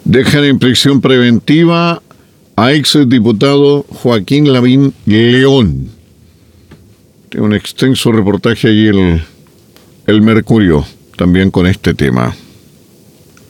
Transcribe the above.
Dejan en prisión preventiva a exdiputado Joaquín Lavín León. Tiene un extenso reportaje allí el Mercurio, también con este tema.